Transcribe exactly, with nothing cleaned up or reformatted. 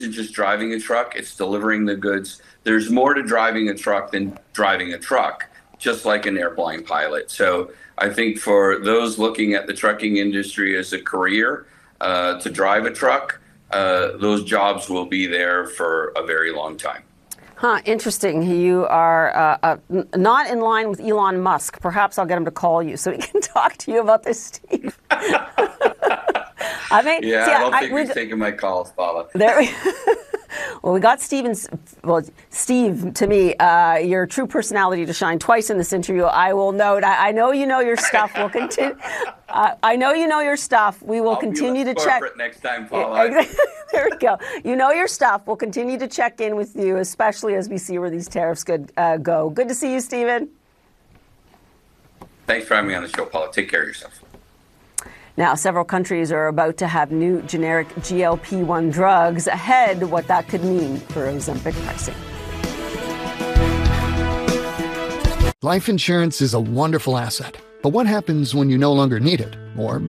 just driving a truck, it's delivering the goods. There's more to driving a truck than driving a truck, just like an airplane pilot. So I think for those looking at the trucking industry as a career, uh, to drive a truck, uh, those jobs will be there for a very long time. Huh, interesting. You are uh, uh, not in line with Elon Musk. Perhaps I'll get him to call you so he can talk to you about this, Steve. I mean, yeah, see, I don't I, think I, he's taking my calls, Paula. There we Well, we got Steven's, well, Steve, to me, uh, your true personality to shine twice in this interview. I will note, I, I know you know your stuff. We'll continue. Uh, I know you know your stuff. We will I'll continue be to check. Next time, Paula. Yeah, there we go. You know your stuff. We'll continue to check in with you, especially as we see where these tariffs could uh, go. Good to see you, Steven. Thanks for having me on the show, Paula. Take care of yourself. Now, several countries are about to have new generic G L P one drugs ahead, what that could mean for Ozempic pricing. Life insurance is a wonderful asset, but what happens when you no longer need it? Or